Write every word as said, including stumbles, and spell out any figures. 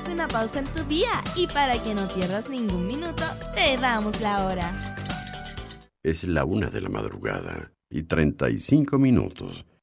Haz una pausa en tu día y para que no pierdas ningún minuto, te damos la hora. Es la una de la madrugada y treinta y cinco minutos.